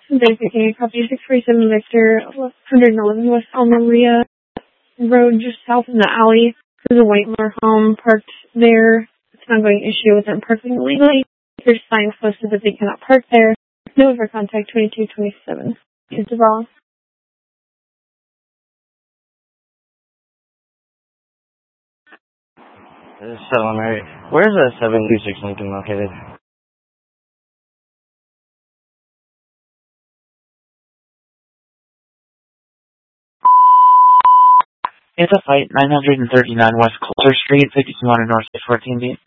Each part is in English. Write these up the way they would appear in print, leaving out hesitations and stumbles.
Basically, copy 647 Victor, 111 West Almeria Road, just south in the alley. There's a Whitemer home parked there. It's an ongoing issue with them parking illegally. There's signs posted that they cannot park there. No for contact 2227. Is Duval. This is Almeria. Where's the 726 Lincoln located? It's a fight, 939 West Coulter Street, 5200 North 614 B.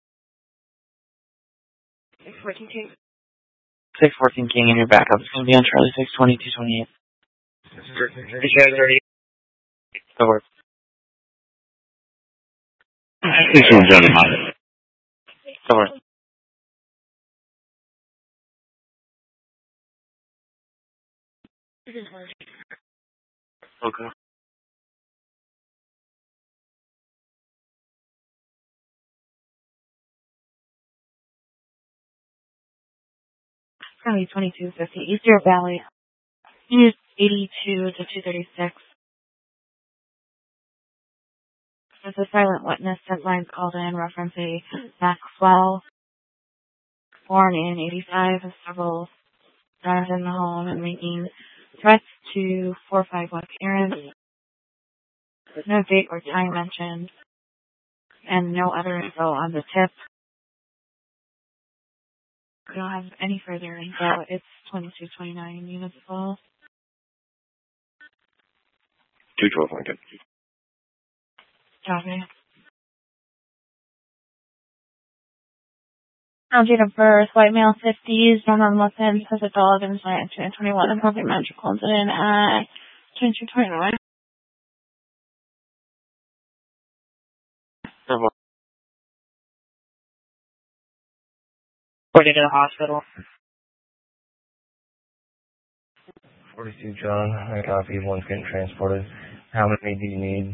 614 King. 614 King in your backup. It's going to be on Charlie 62228. 30. Over. This one's on the Over. Okay. County 2250, Easter Valley. Unit 82 to 236. As a silent witness, lines called in reference a Maxwell, born in 85, has several guns in the home and making threats to 4-5 West parents. There's no date or time mentioned, and no other info on the tip. We don't have any further info. It's 2229 municipal. 212 Lincoln. Copy. Date of birth, white male, 50s, no non-weapons, has a dog, and is 21, and probably magical incident at 2229. Reported to the hospital. 42 John, I copy. One's getting transported. How many do you need?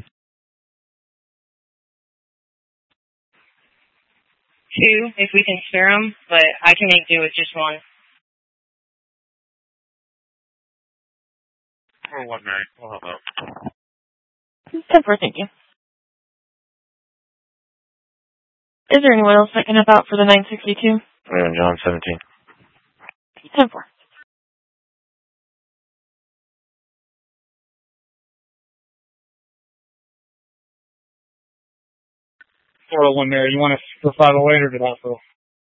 2, if we can spare them, but I can make do with just 1. Oh, 1 minute. We'll help out. 10-4, thank you. Is there anyone else that can help out for the 962? John 17. 10-4. 401 there. You want us for 508 or to the hospital?